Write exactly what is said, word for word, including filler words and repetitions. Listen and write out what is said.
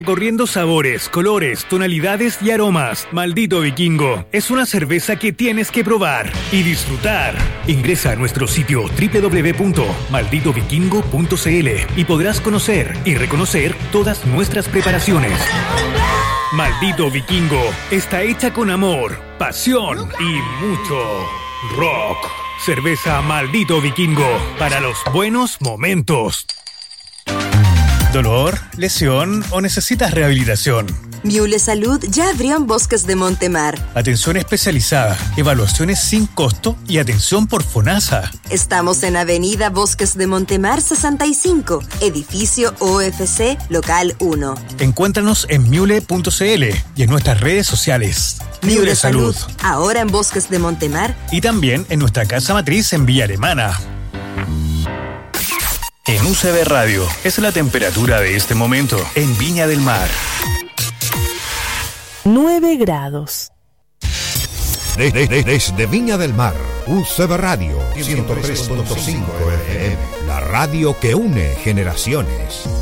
Corriendo sabores, colores, tonalidades y aromas. Maldito Vikingo es una cerveza que tienes que probar y disfrutar. Ingresa a nuestro sitio doble u doble u doble u punto maldito vikingo punto c l y podrás conocer y reconocer todas nuestras preparaciones. Maldito Vikingo está hecha con amor, pasión y mucho rock. Cerveza Maldito Vikingo para los buenos momentos. ¿Dolor, lesión o necesitas rehabilitación? Miule Salud ya abrió en Bosques de Montemar. Atención especializada, evaluaciones sin costo y atención por FONASA. Estamos en Avenida Bosques de Montemar sesenta y cinco, edificio O F C, local uno. Encuéntranos en miule punto c l y en nuestras redes sociales. Miule, Miule Salud, Salud, ahora en Bosques de Montemar. Y también en nuestra casa matriz en Villa Alemana. En U C B Radio es la temperatura de este momento en Viña del Mar. nueve grados. Desde de, de, de, de Viña del Mar, U C B Radio ciento tres punto cinco F M, la radio que une generaciones.